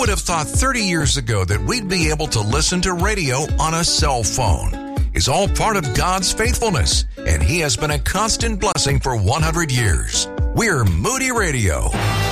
would have thought 30 years ago that we'd be able to listen to radio on a cell phone? It's all part of God's faithfulness, and He has been a constant blessing for 100 years. We're Moody Radio.